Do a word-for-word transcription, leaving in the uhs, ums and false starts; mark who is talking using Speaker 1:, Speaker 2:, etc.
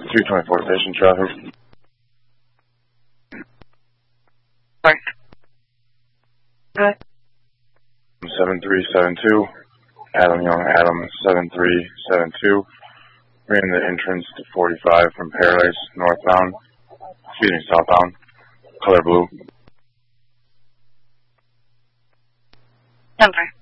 Speaker 1: three twenty-four station traffic.
Speaker 2: Sorry. Good.
Speaker 1: seven three seven two, Adam Young, Adam seven three seven two. We're in the entrance to forty-five from Paradise, northbound, excuse me, southbound, color blue.
Speaker 2: Number.